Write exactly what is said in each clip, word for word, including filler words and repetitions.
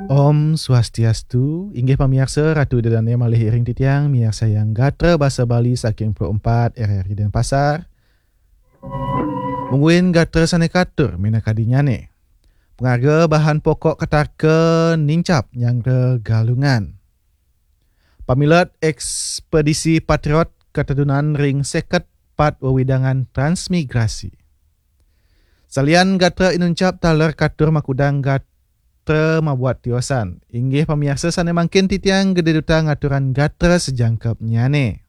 Om Swastiastu, inggih pamirsa Ratu Dedania malih iring titiang miarsa yang gatra bahasa Bali saking Pro empat R R I Denpasar. Mungguin gatra sane katur minakadinyane. Pengarga bahan pokok ketarke nincap yang ke galungan. Pamilat ekspedisi Patriot ketedunan ring seket pat wewidangan transmigrasi. Salian gatra inuncap taler katur makudang gatra mabuat tiosan. Inggih pamiarsa sane mangkin titiang gede duta ngaturan gatra sejangkep nyane.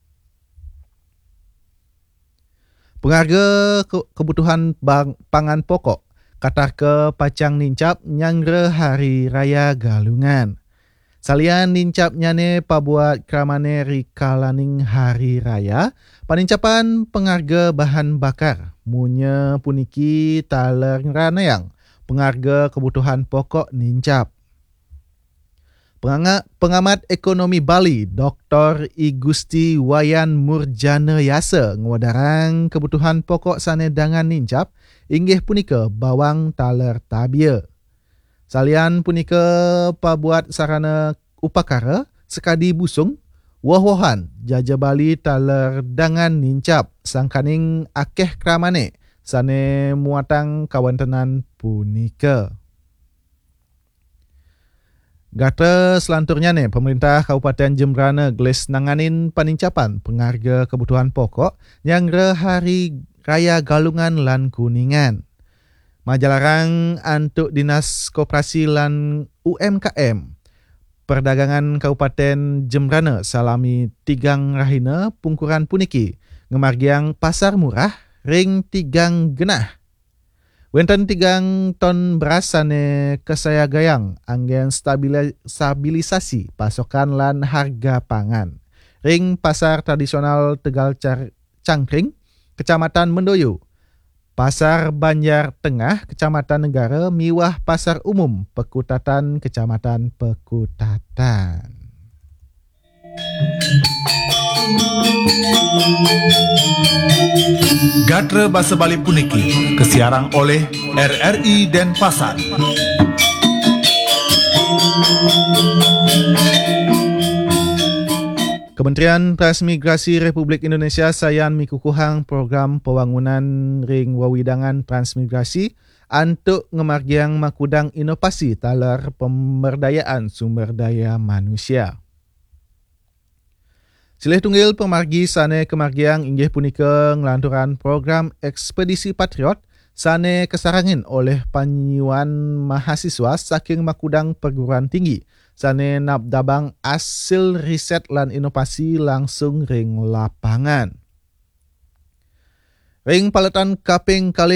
Pengarga ke- kebutuhan bang, pangan pokok katar ke pacang nincap nyangre hari raya galungan. Salian nincap nyane pabuat kramane rikalaning hari raya, panincapan pengarga bahan bakar. Munya puniki taler ranayang pengarga kebutuhan pokok nincap. Pengamat, pengamat ekonomi Bali, Doktor I Gusti Wayan Murjana Yasa ngwadarang kebutuhan pokok sane dangan nincap inggih punika bawang taler tabia. Salian punika pabuat sarana upakara sekadi busung wah-wahan jaja Bali taler dangan nincap sangkaning akeh kramane sane muatang kawantenan punika. Gatra selanturnya ne, pemerintah Kabupaten Jembrana gelis nanganin panincapan pengarga kebutuhan pokok yang re hari raya galungan lan kuningan. Majalarang antuk Dinas Koperasi lan U M K M Perdagangan Kabupaten Jembrana salami tigang rahina pungkuran puniki ngemargiang pasar murah ring tigang genah. Wenten tigang ton beras sane kesaya gayang anggen stabili- stabilisasi pasokan lan harga pangan. Ring pasar tradisional Tegal Car- Cangkring, Kecamatan Mendoyo. Pasar Banjar Tengah, Kecamatan Negara, miwah Pasar Umum Pekutatan, Kecamatan Pekutatan. Gatra Bahasa Bali puniki kesiarang oleh R R I Denpasar. Kementerian Transmigrasi Republik Indonesia sayan mikukuhang program pembangunan ring wawidangan transmigrasi antuk ngemargiang makudang inovasi talar pemberdayaan sumber daya manusia. Silih tunggil pemargi sane kemargiang inggih punika ngelanturan program ekspedisi Patriot sane kesarangin oleh panyuan mahasiswa saking makudang perguruan tinggi sane nabdabang hasil riset lan inovasi langsung ring lapangan. Ring paletan kaping kali